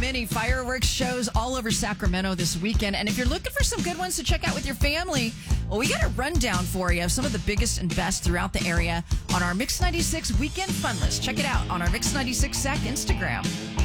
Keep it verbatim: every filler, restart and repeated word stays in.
many fireworks shows all over Sacramento this weekend. And if you're looking for some good ones to check out with your family, well, we got a rundown for you of some of the biggest and best throughout the area on our Mix ninety-six Weekend Fun List. Check it out on our Mix ninety-six Sac Instagram.